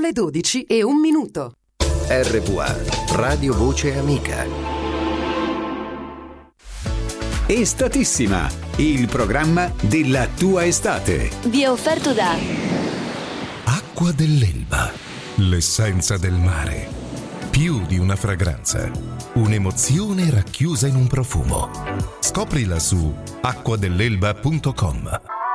le 12:01. RVA, Radio Voce Amica. Estatissima, il programma della tua estate. Vi è offerto da Acqua dell'Elba, l'essenza del mare. Più di una fragranza, un'emozione racchiusa in un profumo. Scoprila su acquadelelba.com.